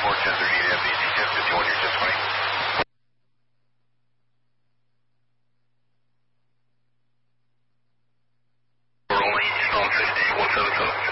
1038 FAC 1051, you're 1020. Rolling, Storm 50, 177.